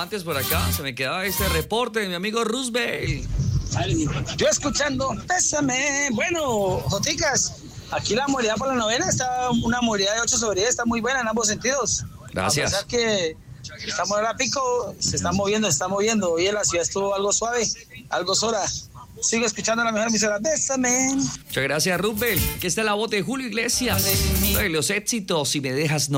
antes por acá. Se me quedaba este reporte de mi amigo Roosevelt. Yo escuchando, pésame. Bueno, Joticas, aquí la modalidad por la novena está una modalidad de 8/10, está muy buena en ambos sentidos. Gracias. A pesar que estamos ahora a pico, se está moviendo. Hoy en la ciudad estuvo algo suave, algo sola. Sigo escuchando la mejor emisora, bésame. Muchas gracias, Roosevelt. Aquí está la voz de Julio Iglesias. Los éxitos, si me dejas no.